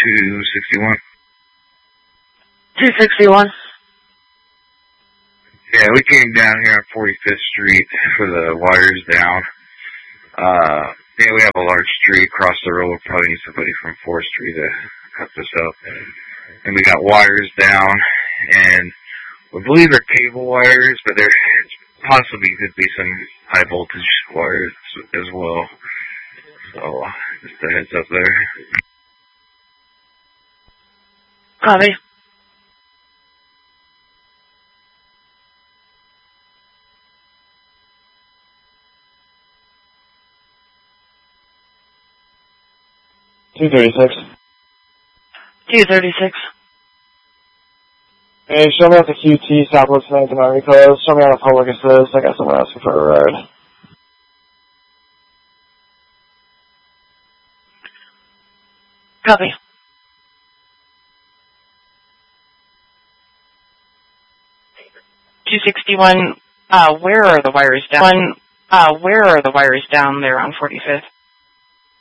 261. 261. Yeah, we came down here on 45th Street for the wires down. Yeah, we have a large tree across the road. We'll probably need somebody from Forestry to cut this up. And we got wires down, and we believe they're cable wires, but there possibly could be some high voltage wires as well. So, just a heads up there. Copy. $236. 236. Hey, show me at the QT Southwest 9th and Army Close. Show me on a public assist. I got someone asking for a ride. Copy. $261. Where are the wires down? Where are the wires down there on 45th?